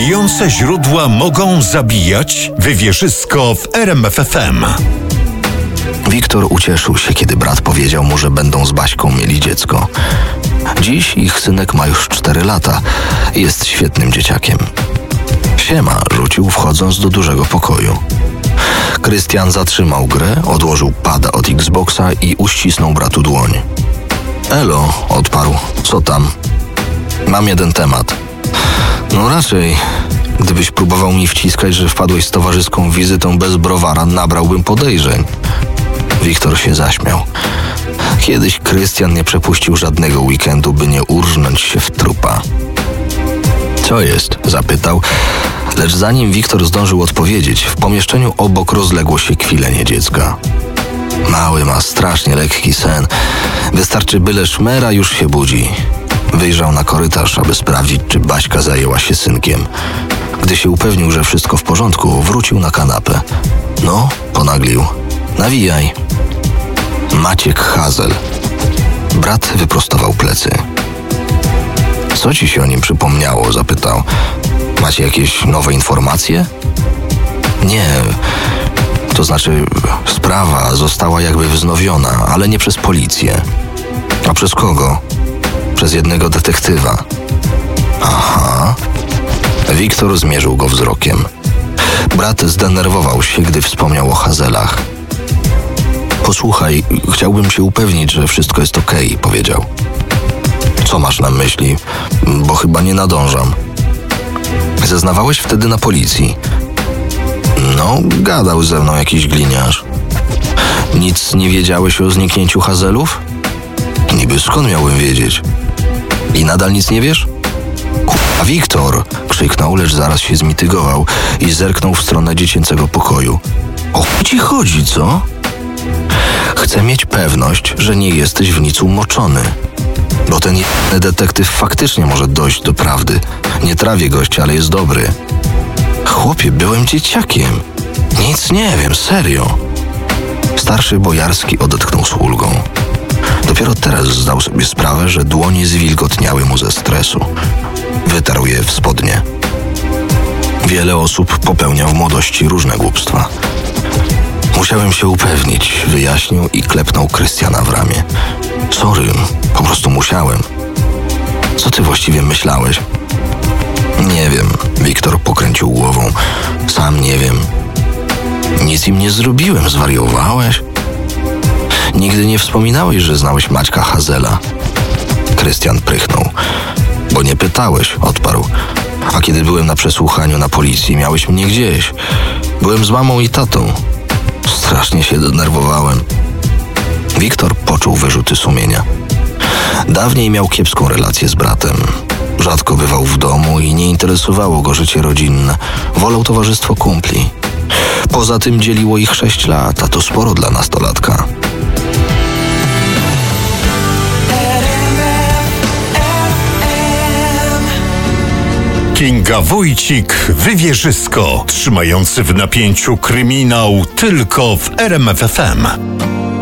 Bijące źródła mogą zabijać? Wywierzysko w RMF FM. Wiktor ucieszył się, kiedy brat powiedział mu, że będą z Baśką mieli dziecko. Dziś ich synek ma już 4 lata i jest świetnym dzieciakiem. Siema, rzucił wchodząc do dużego pokoju. Krystian zatrzymał grę, odłożył pada od Xboxa i uścisnął bratu dłoń. Elo, odparł. Co tam? Mam jeden temat. No raczej, gdybyś próbował mi wciskać, że wpadłeś z towarzyską wizytą bez browara, nabrałbym podejrzeń. Wiktor się zaśmiał. Kiedyś Krystian nie przepuścił żadnego weekendu, by nie urżnąć się w trupa. Co jest? Zapytał, lecz zanim Wiktor zdążył odpowiedzieć, w pomieszczeniu obok rozległo się kwilenie dziecka. Mały ma strasznie lekki sen. Wystarczy byle szmera, już się budzi. Wyjrzał na korytarz, aby sprawdzić, czy Baśka zajęła się synkiem. Gdy się upewnił, że wszystko w porządku, wrócił na kanapę. No, ponaglił. Nawijaj. Maciek Hazel. Brat wyprostował plecy. Co ci się o nim przypomniało? Zapytał. Macie jakieś nowe informacje? Nie. To znaczy, sprawa została jakby wznowiona, ale nie przez policję. A przez kogo? Przez jednego detektywa. Aha. Wiktor zmierzył go wzrokiem. Brat zdenerwował się, gdy wspomniał o Hazelach. Posłuchaj, chciałbym się upewnić, że wszystko jest okej, powiedział. Co masz na myśli? Bo chyba nie nadążam. Zeznawałeś wtedy na policji? No, gadał ze mną jakiś gliniarz. Nic nie wiedziałeś o zniknięciu Hazelów? Niby skąd miałbym wiedzieć? I nadal nic nie wiesz? A Wiktor! Krzyknął, lecz zaraz się zmitygował i zerknął w stronę dziecięcego pokoju. O chuj ci chodzi, co? Chcę mieć pewność, że nie jesteś w nic umoczony. Bo ten jeden detektyw faktycznie może dojść do prawdy. Nie trawię gościa, ale jest dobry. Chłopie, byłem dzieciakiem. Nic nie wiem, serio. Starszy Bojarski odetchnął z ulgą. Dopiero teraz zdał sobie sprawę, że dłonie zwilgotniały mu ze stresu. Wytarł je w spodnie. Wiele osób popełnia w młodości różne głupstwa. Musiałem się upewnić, wyjaśnił i klepnął Krystiana w ramię. Sorry, po prostu musiałem. Co ty właściwie myślałeś? Nie wiem, Wiktor pokręcił głową. Sam nie wiem. Nic im nie zrobiłem, zwariowałeś? Nigdy nie wspominałeś, że znałeś Maćka Hazela. Krystian prychnął. Bo nie pytałeś, odparł. A kiedy byłem na przesłuchaniu na policji, miałeś mnie gdzieś. Byłem z mamą i tatą. Strasznie się denerwowałem. Wiktor poczuł wyrzuty sumienia. Dawniej miał kiepską relację z bratem. Rzadko bywał w domu i nie interesowało go życie rodzinne. Wolał towarzystwo kumpli. Poza tym dzieliło ich 6 lat, a to sporo dla nastolatka. Kinga Wójcik, Wywierzysko, trzymający w napięciu kryminał tylko w RMF FM.